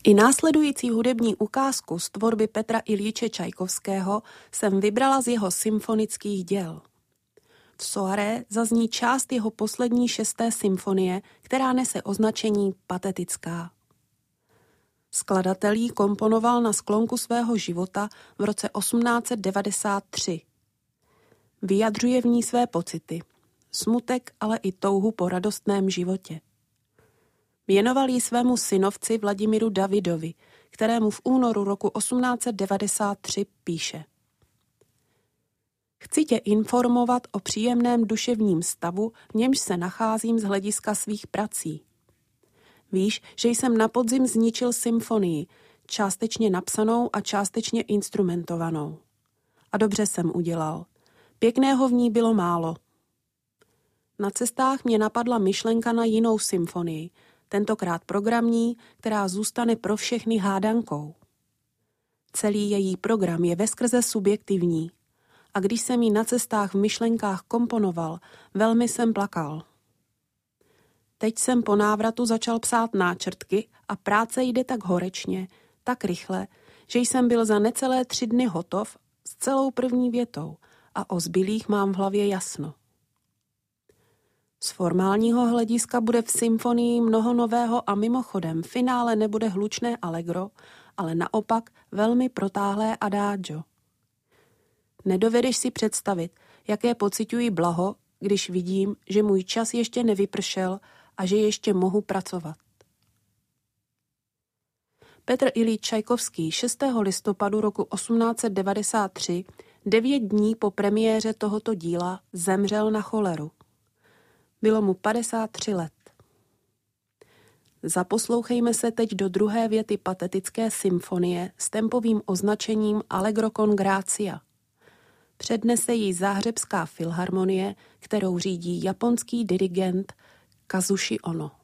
I následující hudební ukázku z tvorby Petra Iljiče Čajkovského jsem vybrala z jeho symfonických děl. V soirée zazní část jeho poslední 6. symfonie, která nese označení patetická. Skladatel ji komponoval na sklonku svého života v roce 1893. Vyjadřuje v ní své pocity, smutek, ale i touhu po radostném životě. Věnoval ji svému synovci Vladimíru Davidovi, kterému v únoru roku 1893 píše: Chci tě informovat o příjemném duševním stavu, v němž se nacházím z hlediska svých prací. Víš, že jsem na podzim zničil symfonii, částečně napsanou a částečně instrumentovanou. A dobře jsem udělal. Pěkného v ní bylo málo. Na cestách mě napadla myšlenka na jinou symfonii, tentokrát programní, která zůstane pro všechny hádankou. Celý její program je veskrze subjektivní a když jsem ji na cestách v myšlenkách komponoval, velmi jsem plakal. Teď jsem po návratu začal psát náčrtky a práce jde tak horečně, tak rychle, že jsem byl za necelé 3 dny hotov s celou první větou a o zbylých mám v hlavě jasno. Z formálního hlediska bude v symfonii mnoho nového a mimochodem finále nebude hlučné allegro, ale naopak velmi protáhlé adagio. Nedovedeš si představit, jaké pociťuji blaho, když vidím, že můj čas ještě nevypršel a že ještě mohu pracovat. Petr Iljič Čajkovský 6. listopadu roku 1893, 9 dní po premiéře tohoto díla, zemřel na choleru. Bylo mu 53 let. Zaposlouchejme se teď do druhé věty patetické symfonie s tempovým označením Allegro con gracia. Přednese ji Záhřebská filharmonie, kterou řídí japonský dirigent Kazushi Ono.